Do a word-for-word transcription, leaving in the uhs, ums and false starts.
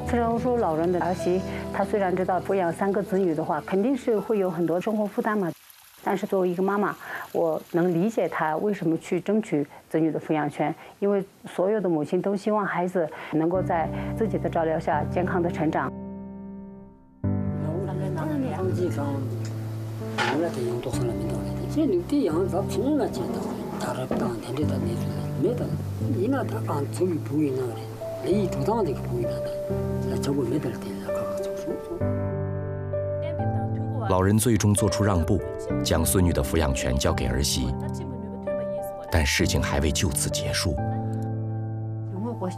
其实我说老人的儿媳，她虽然知道抚养三个子女的话，肯定是会有很多生活负担嘛。但是作为一个妈妈，我能理解她为什么去争取子女的抚养权，因为所有的母亲都希望孩子能够在自己的照料下健康的成长。 老人最终做出让步，将孙女的抚养权交给儿媳。但事情还未就此结束，